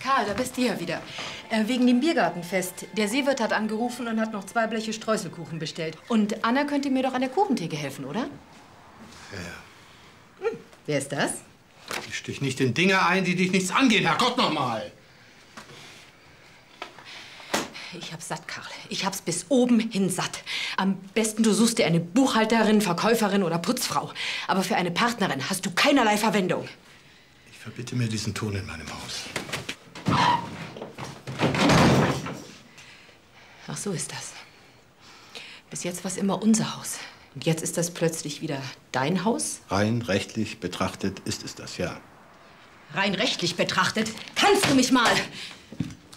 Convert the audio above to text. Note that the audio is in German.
Karl, da bist du ja wieder. Wegen dem Biergartenfest. Der Seewirt hat angerufen und hat noch 2 Bleche Streuselkuchen bestellt. Und Anna könnte mir doch an der Kuchentheke helfen, oder? Ja. Wer ist das? Ich stich nicht in Dinge ein, die dich nichts angehen. Herrgott noch mal! Ich hab's satt, Karl. Ich hab's bis oben hin satt. Am besten, du suchst dir eine Buchhalterin, Verkäuferin oder Putzfrau. Aber für eine Partnerin hast du keinerlei Verwendung. Ich verbitte mir diesen Ton in meinem Haus. Ach, so ist das. Bis jetzt war's immer unser Haus. Und jetzt ist das plötzlich wieder dein Haus? Rein rechtlich betrachtet ist es das, ja. Rein rechtlich betrachtet? Kannst du mich mal?